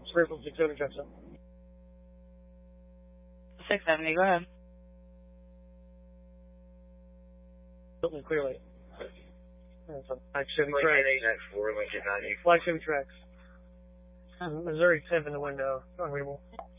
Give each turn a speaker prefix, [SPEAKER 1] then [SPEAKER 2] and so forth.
[SPEAKER 1] Springfield 670 tracks up.
[SPEAKER 2] 670, go ahead.
[SPEAKER 1] Hilton clearly. That's a Black Chevy tracks. Black Chevy tracks. Missouri 10 in the window. Unreadable.